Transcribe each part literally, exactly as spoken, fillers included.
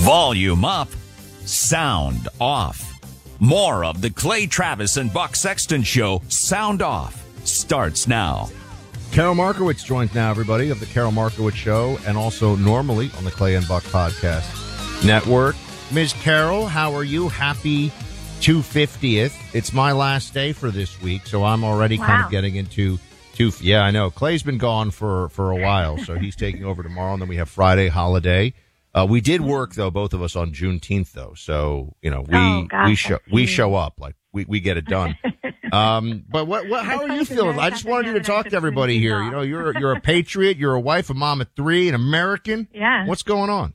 Volume up, sound off. More of the Clay Travis and Buck Sexton Show, Sound Off, starts now. Carol Markowitz joins now, everybody, of the Carol Markowitz Show, and also normally on the Clay and Buck Podcast Network. Miz Carol, how are you? Happy two hundred fiftieth. It's my last day for this week, so I'm already wow. kind of getting into two. Yeah, I know. Clay's been gone for, for a while, so he's taking over tomorrow, and then we have Friday holiday. Uh, we did work, though, both of us on Juneteenth, though, so, you know, we oh, gosh, we show we show up, like, we, we get it done. um, but what, what how are you feeling? I just wanted you to talk to everybody here. You know, you're you're a patriot, you're a wife, a mom of three, an American. Yeah. What's going on?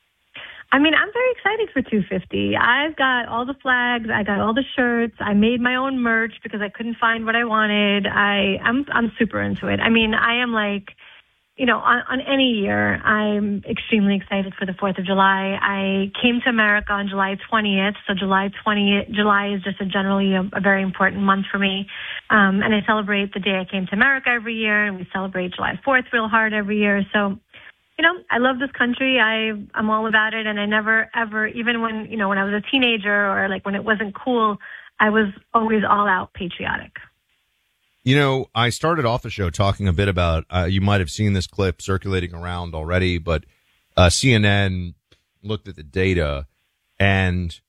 I mean, I'm very excited for two fifty. I've got all the flags. I got all the shirts. I made my own merch because I couldn't find what I wanted. I, I'm, I'm super into it. I mean, I am like, you know, on, on any year, I'm extremely excited for the fourth of July. I came to America on July twentieth, so July twentieth, July is just a generally a, a very important month for me. Um, and I celebrate the day I came to America every year, and we celebrate July fourth real hard every year. So, you know, I love this country. I, I'm all about it, and I never, ever, even when, you know, when I was a teenager or, like, when it wasn't cool, I was always all out patriotic. You know, I started off the show talking a bit about, uh, you might have seen this clip circulating around already, but uh, C N N looked at the data, and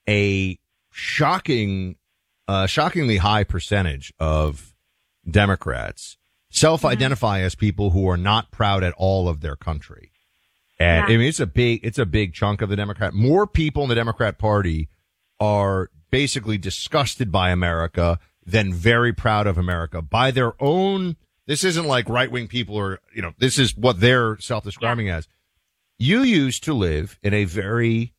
a shocking, uh, shockingly high percentage of Democrats self-identify mm-hmm. as people who are not proud at all of their country. And yeah. I mean, it's a big, it's a big chunk of the Democrat. More people in the Democrat Party are basically disgusted by America than very proud of America by their own. This isn't like right-wing people or, you know, this is what they're self-describing yeah. as. You used to live in a very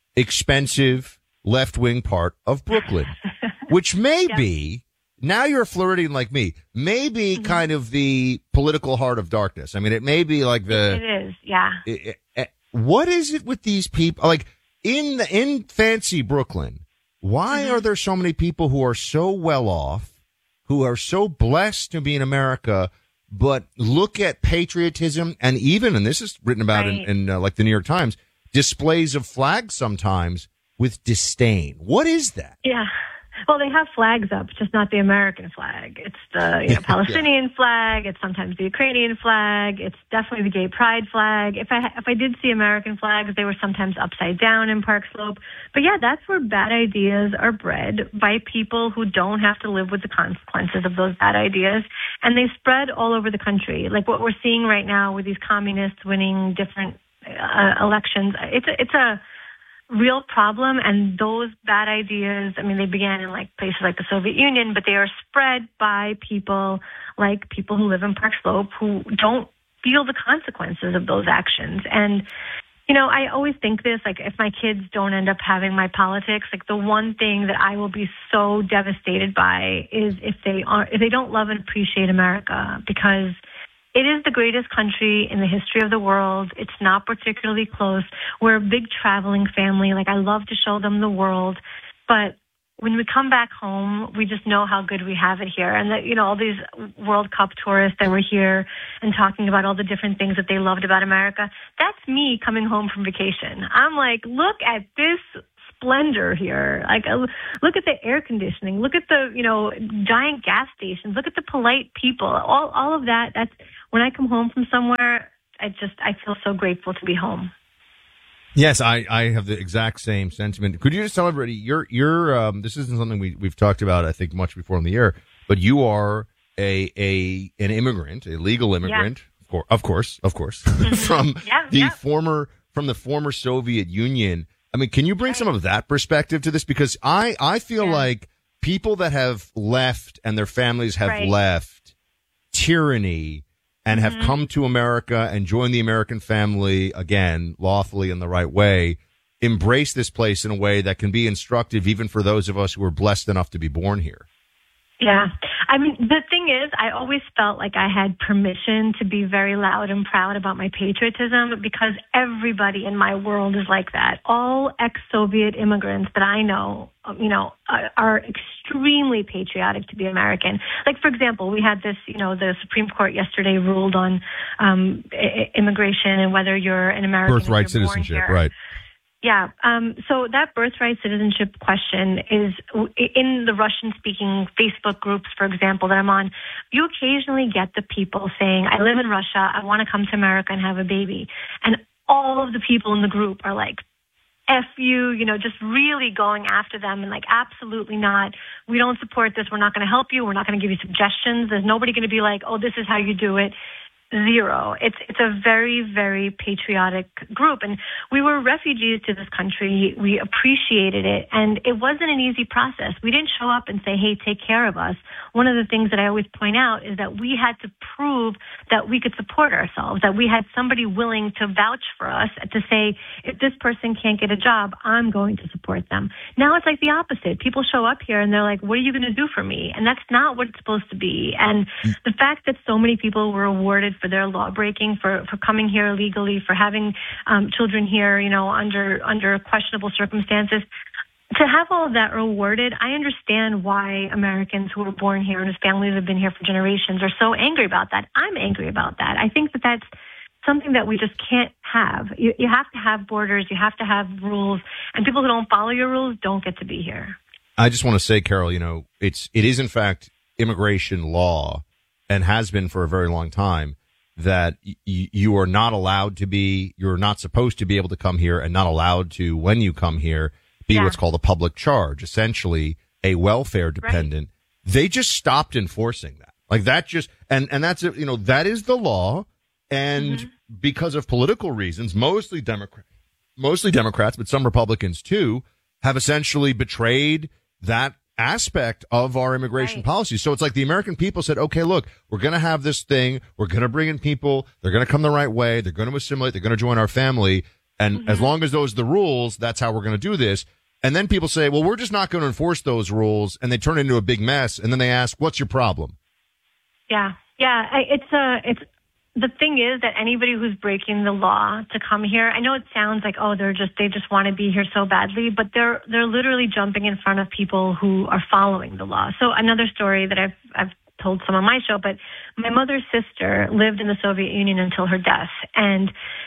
expensive left-wing part of Brooklyn, which may yeah. be, now you're flirting like me, may be mm-hmm. kind of the political heart of darkness. I mean, it may be like the. It is, yeah. It, it, what is it with these people? Like, in the, in fancy Brooklyn, why are there so many people who are so well off, who are so blessed to be in America, but look at patriotism and even, and this is written about right. in, in uh, like the New York Times, displays of flags sometimes with disdain. What is that? Yeah. Well, they have flags up, just not the American flag. It's the you know, Palestinian yeah. flag. It's sometimes the Ukrainian flag. It's definitely the gay pride flag. If I if I did see American flags, they were sometimes upside down in Park Slope. But yeah, that's where bad ideas are bred by people who don't have to live with the consequences of those bad ideas, and they spread all over the country. Like what we're seeing right now with these communists winning different uh, elections. It's a, it's a real problem, and those bad ideas, I mean, they began in like places like the Soviet Union, but they are spread by people like people who live in Park Slope who don't feel the consequences of those actions. And, you know, I always think this, like if my kids don't end up having my politics, like the one thing that I will be so devastated by is if they are, if they don't love and appreciate America, because it is the greatest country in the history of the world. It's not particularly close. We're a big traveling family. Like, I love to show them the world. But when we come back home, we just know how good we have it here. And that, you know, all these World Cup tourists that were here and talking about all the different things that they loved about America, that's me coming home from vacation. I'm like, look at this splendor here. Like, uh, look at the air conditioning. Look at the, you know, giant gas stations. Look at the polite people. All, all of that. That's when I come home from somewhere. I just, I feel so grateful to be home. Yes, I, I have the exact same sentiment. Could you just tell everybody, you're, you're, um, this isn't something we, we've talked about, I think, much before on the air, but you are a, a, an immigrant, a legal immigrant, yeah. of course, of course, of course, from yeah, the yeah. former, from the former Soviet Union. I mean, can you bring some of that perspective to this? Because I, I feel yeah. like people that have left and their families have right. left tyranny and mm-hmm. have come to America and joined the American family again, lawfully in the right way, embrace this place in a way that can be instructive even for those of us who are blessed enough to be born here. Yeah. I mean, the thing is, I always felt like I had permission to be very loud and proud about my patriotism because everybody in my world is like that. All ex-Soviet immigrants that I know, you know, are, are extremely patriotic to be American. Like, for example, we had this, you know, the Supreme Court yesterday ruled on um, I- immigration and whether you're an American birthright or you're born citizenship, here. right. Yeah. Um, so that birthright citizenship question is in the Russian-speaking Facebook groups, for example, that I'm on. You occasionally get the people saying, I live in Russia, I want to come to America and have a baby. And all of the people in the group are like, F you, you know, just really going after them and like, absolutely not. We don't support this. We're not going to help you. We're not going to give you suggestions. There's nobody going to be like, oh, this is how you do it. Zero. It's it's a very, very patriotic group. And we were refugees to this country. We appreciated it. And it wasn't an easy process. We didn't show up and say, hey, take care of us. One of the things that I always point out is that we had to prove that we could support ourselves, that we had somebody willing to vouch for us, to say, if this person can't get a job, I'm going to support them. Now it's like the opposite. People show up here and they're like, what are you going to do for me? And that's not what it's supposed to be. And the fact that so many people were awarded for their law breaking, for, for coming here illegally, for having um, children here, you know, under under questionable circumstances. To have all of that rewarded, I understand why Americans who were born here and whose families have been here for generations are so angry about that. I'm angry about that. I think that that's something that we just can't have. You, you have to have borders. You have to have rules. And people who don't follow your rules don't get to be here. I just want to say, Carol, you know, it's it is, in fact, immigration law, and has been for a very long time, that y- you are not allowed to be, you're not supposed to be able to come here, and not allowed to, when you come here, be yeah. what's called a public charge, essentially a welfare dependent. Right. They just stopped enforcing that. Like that just, and, and that's, you know, that is the law. And mm-hmm. because of political reasons, mostly Democrat, mostly Democrats, but some Republicans too, have essentially betrayed that aspect of our immigration right. policy. So it's like the American people said, okay, look, we're going to have this thing. We're going to bring in people. They're going to come the right way. They're going to assimilate. They're going to join our family. And mm-hmm. as long as those are the rules, that's how we're going to do this. And then people say, well, we're just not going to enforce those rules. And they turn into a big mess. And then they ask, what's your problem? Yeah. Yeah. I, it's a, it's, the thing is that anybody who's breaking the law to come here, I know it sounds like, oh, they're just, they just want to be here so badly, but they're, they're literally jumping in front of people who are following the law. So another story that I've, I've told some on my show, but my mother's sister lived in the Soviet Union until her death. And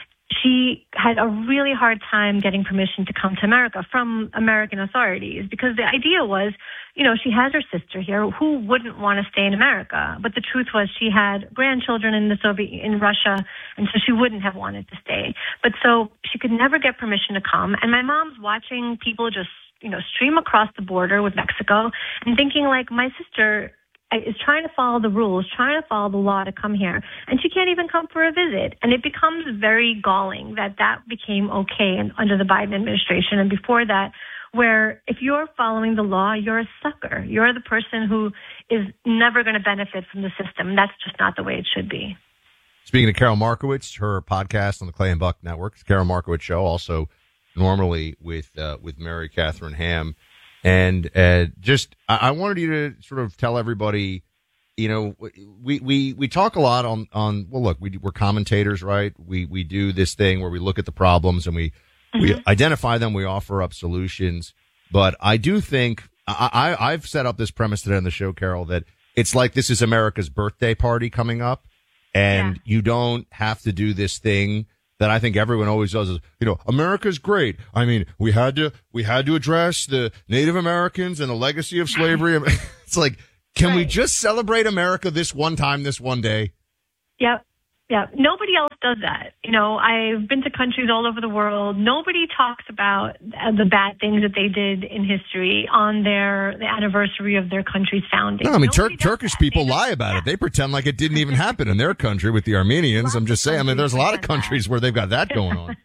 she had a really hard time getting permission to come to America from American authorities, because the idea was, you know, she has her sister here. Who wouldn't want to stay in America? But the truth was she had grandchildren in the Soviet, in Russia, and so she wouldn't have wanted to stay. But so she could never get permission to come. And my mom's watching people just, you know, stream across the border with Mexico and thinking like, my sister is trying to follow the rules, trying to follow the law to come here, and she can't even come for a visit. And it becomes very galling that that became okay in, under the Biden administration. And before that, where if you're following the law, you're a sucker. You're the person who is never going to benefit from the system. That's just not the way it should be. Speaking of Carol Markowitz, her podcast on the Clay and Buck Network, it's Carol Markowitz Show, also normally with uh, with Mary Catherine Ham. And uh, just, I-, I wanted you to sort of tell everybody, you know, we, we, we talk a lot on, on, well, look, we, we're commentators, right? We, we do this thing where we look at the problems and we, mm-hmm. we identify them. We offer up solutions. But I do think, I, I, I've set up this premise today on the show, Carol, that it's like this is America's birthday party coming up, and yeah. you don't have to do this thing that I think everyone always does is, you know, America's great. I mean, we had to, we had to address the Native Americans and the legacy of slavery. It's like, can right. we just celebrate America this one time, this one day? Yep. Yeah, nobody else does that. You know, I've been to countries all over the world. Nobody talks about the bad things that they did in history on their the anniversary of their country's founding. No, I mean, Tur- Turkish just, people lie about yeah. it. They pretend like it didn't even happen in their country with the Armenians. Lots I'm just saying, I mean, there's a lot of countries that. where they've got that going on.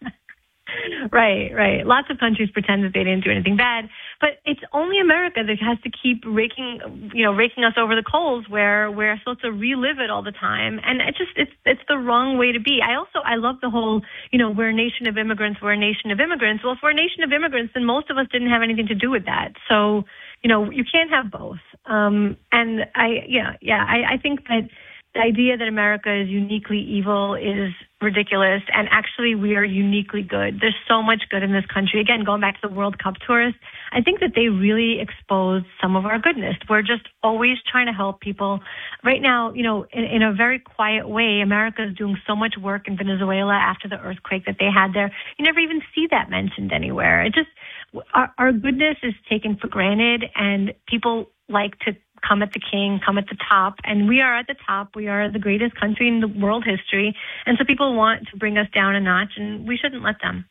Right, right. Lots of countries pretend that they didn't do anything bad, but it's only America that has to keep raking, you know, raking us over the coals, where we're supposed to relive it all the time. And it just, it's, it's the wrong way to be. I also, I love the whole, you know, we're a nation of immigrants, we're a nation of immigrants. Well, if we're a nation of immigrants, then most of us didn't have anything to do with that. So, you know, you can't have both. Um, and I, yeah, yeah, I, I think that the idea that America is uniquely evil is ridiculous, and actually we are uniquely good. There's so much good in this country. Again, going back to the World Cup tourists, I think that they really exposed some of our goodness. We're just always trying to help people. Right now, you know, in, in a very quiet way, America is doing so much work in Venezuela after the earthquake that they had there. You never even see that mentioned anywhere. It just, our, our goodness is taken for granted, and people like to come at the king, come at the top, and we are at the top. We are the greatest country in the world history, and so people want to bring us down a notch, and we shouldn't let them.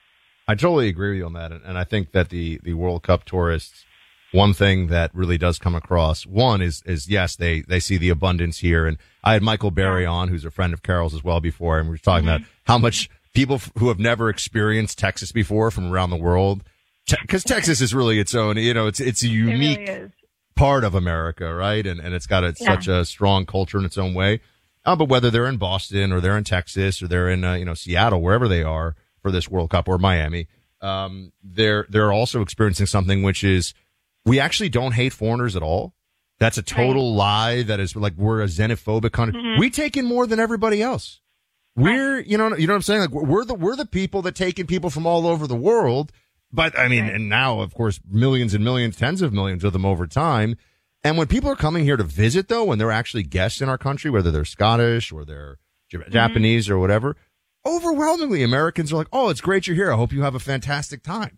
I totally agree with you on that, and I think that the, the World Cup tourists, one thing that really does come across, one is, is yes, they, they see the abundance here, and I had Michael Berry on, who's a friend of Carol's as well before, and we were talking mm-hmm. about how much people who have never experienced Texas before from around the world, because te- Texas is really its own, you know, it's it's a unique it really part of America, right? And and it's got a, yeah. such a strong culture in its own way. Uh, but whether they're in Boston or they're in Texas or they're in uh, you know Seattle, wherever they are for this World Cup, or Miami, um, they're they're also experiencing something which is, we actually don't hate foreigners at all. That's a total right. lie. That is like we're a xenophobic country. Mm-hmm. We take in more than everybody else. We're right. you know you know what I'm saying. Like we're the we're the people that take in people from all over the world. But I mean, right. and now, of course, millions and millions, tens of millions of them over time. And when people are coming here to visit, though, when they're actually guests in our country, whether they're Scottish or they're mm-hmm. Japanese or whatever, overwhelmingly Americans are like, oh, it's great you're here. I hope you have a fantastic time.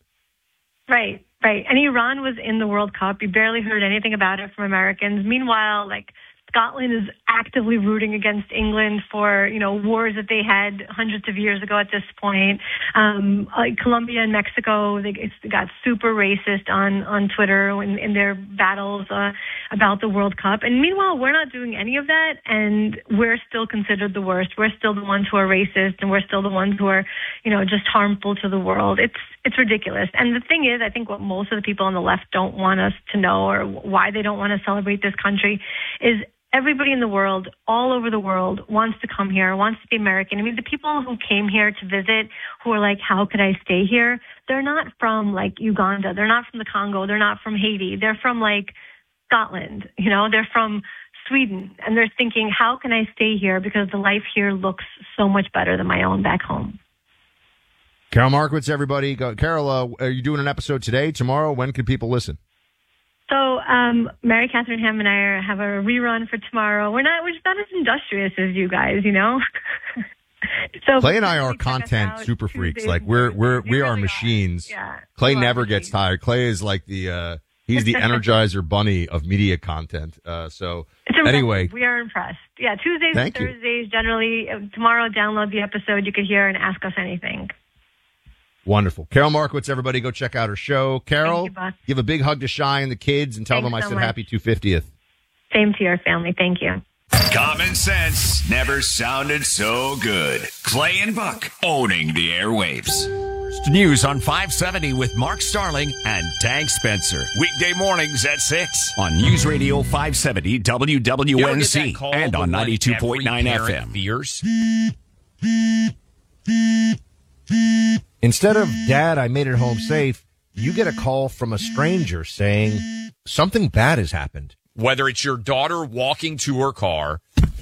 Right, right. And Iran was in the World Cup. You barely heard anything about it from Americans. Meanwhile, like, Scotland is actively rooting against England for, you know, wars that they had hundreds of years ago at this point. Um, like Colombia and Mexico, they got super racist on, on Twitter in, in their battles uh, about the World Cup. And meanwhile, we're not doing any of that, and we're still considered the worst. We're still the ones who are racist, and we're still the ones who are, you know, just harmful to the world. It's it's ridiculous. And the thing is, I think what most of the people on the left don't want us to know, or why they don't want to celebrate this country, is everybody in the world, all over the world, wants to come here, wants to be American. I mean, the people who came here to visit, who are like, how could I stay here? They're not from, like, Uganda. They're not from the Congo. They're not from Haiti. They're from, like, Scotland. You know, they're from Sweden. And they're thinking, how can I stay here? Because the life here looks so much better than my own back home. Carol Markowitz, everybody. Go. Carol, uh, are you doing an episode today, tomorrow? When can people listen? So, um, Mary Catherine Ham and I are, have a rerun for tomorrow. We're not, we're just not as industrious as you guys, you know? So Clay and I are content super freaks. Like we're, we're, we, we are really machines. Are. Yeah. Clay never gets tired. Clay is like the, uh, he's the Energizer bunny of media content. Uh, so anyway, we are impressed. Yeah. Tuesdays and Thursdays, you. generally. Uh, tomorrow, download the episode. You could hear and ask us anything. Wonderful. Carol Markowitz, everybody go check out her show. Carol, you, give a big hug to Shy and the kids and tell Thanks them I so said much. happy two hundred fiftieth. Same to your family. Thank you. Common sense never sounded so good. Clay and Buck owning the airwaves. News on five seventy with Mark Starling and Tank Spencer. Weekday mornings at six on News Radio five seventy W W N C and on ninety-two point nine F M. Fears. Instead of, Dad, I made it home safe, you get a call from a stranger saying something bad has happened. Whether it's your daughter walking to her car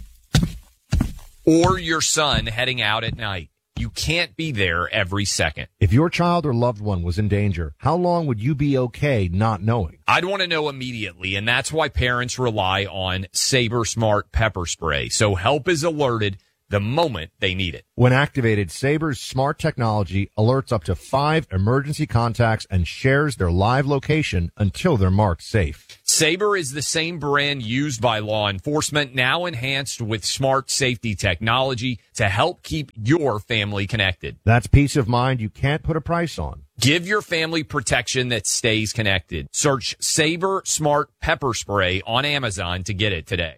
or your son heading out at night, you can't be there every second. If your child or loved one was in danger, how long would you be okay not knowing? I'd want to know immediately, and that's why parents rely on Sabre Smart Pepper Spray, so help is alerted the moment they need it. When activated, Sabre's smart technology alerts up to five emergency contacts and shares their live location until they're marked safe. Sabre is the same brand used by law enforcement, now enhanced with smart safety technology to help keep your family connected. That's peace of mind you can't put a price on. Give your family protection that stays connected. Search Sabre Smart Pepper Spray on Amazon to get it today.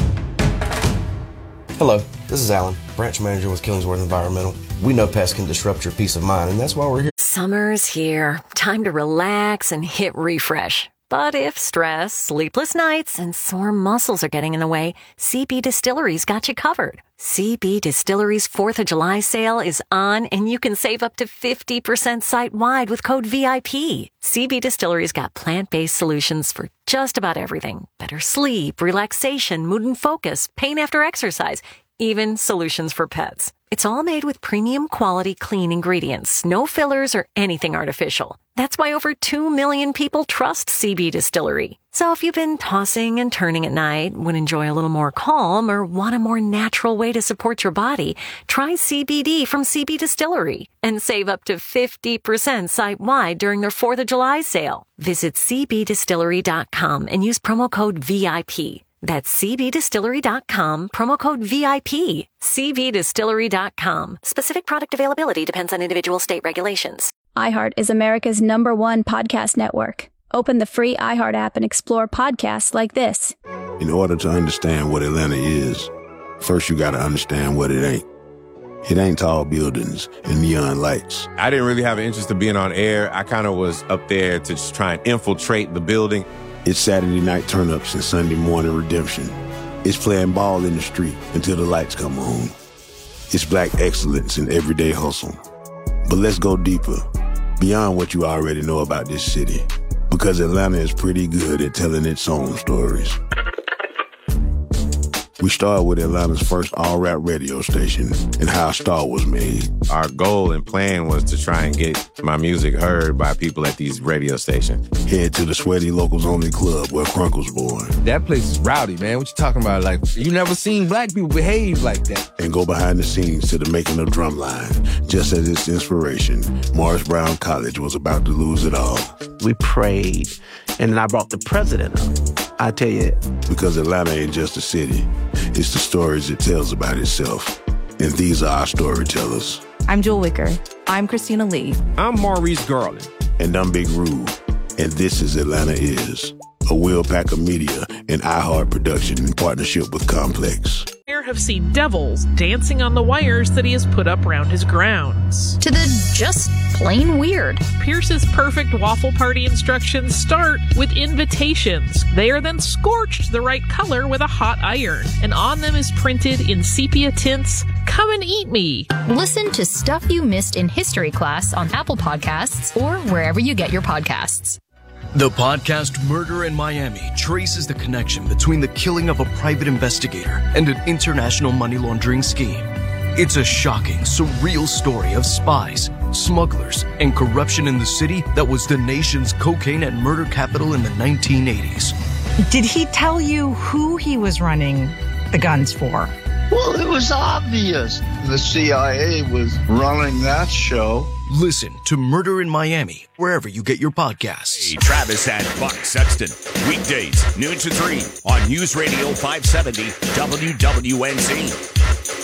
Hello, this is Alan, branch manager with Killingsworth Environmental. We know pests can disrupt your peace of mind, and that's why we're here. Summer's here. Time to relax and hit refresh. But if stress, sleepless nights, and sore muscles are getting in the way, C B Distillery's got you covered. C B Distillery's fourth of July sale is on, and you can save up to fifty percent site-wide with code V I P. C B Distillery's got plant-based solutions for just about everything. Better sleep, relaxation, mood and focus, pain after exercise, even solutions for pets. It's all made with premium quality clean ingredients, no fillers or anything artificial. That's why over two million people trust C B Distillery. So if you've been tossing and turning at night, would enjoy a little more calm, or want a more natural way to support your body, try C B D from C B Distillery and save up to fifty percent site-wide during their fourth of July sale. Visit c b distillery dot com and use promo code V I P. That's c b distillery dot com, promo code V I P. c b distillery dot com. Specific product availability depends on individual state regulations. iHeart is America's number one podcast network. Open the free iHeart app and explore podcasts like this. In order to understand what Atlanta is, first you got to understand what it ain't. It ain't tall buildings and neon lights. I didn't really have an interest in being on air. I kind of was up there to just try and infiltrate the building. It's Saturday night turn-ups and Sunday morning redemption. It's playing ball in the street until the lights come on. It's black excellence in everyday hustle. But let's go deeper, beyond what you already know about this city, because Atlanta is pretty good at telling its own stories. We started with Atlanta's first all-rap radio station and how a star was made. Our goal and plan was to try and get my music heard by people at these radio stations. Head to the Sweaty Locals Only Club where Crunk was born. That place is rowdy, man. What you talking about? Like, you never seen black people behave like that. And go behind the scenes to the making of Drumline. Just as its inspiration, Morris Brown College was about to lose it all. We prayed, and then I brought the president up. I tell you. Because Atlanta ain't just a city. It's the stories it tells about itself. And these are our storytellers. I'm Jewel Wicker. I'm Christina Lee. I'm Maurice Garland. And I'm Big Rube. And this is Atlanta Is, a Will Packer Media and iHeart production in partnership with Complex. Have seen devils dancing on the wires that he has put up around his grounds. To the just plain weird. Pierce's perfect waffle party instructions start with invitations. They are then scorched the right color with a hot iron, and on them is printed in sepia tints, "Come and eat me." Listen to Stuff You Missed in History Class on Apple Podcasts or wherever you get your podcasts. The podcast Murder in Miami traces the connection between the killing of a private investigator and an international money laundering scheme. It's a shocking, surreal story of spies, smugglers, and corruption in the city that was the nation's cocaine and murder capital in the nineteen eighties. Did he tell you who he was running the guns for? Well, it was obvious. The C I A was running that show. Listen to Murder in Miami, wherever you get your podcasts. Hey, Travis and Buck Sexton. Weekdays, noon to three on News Radio five seventy W W N Z.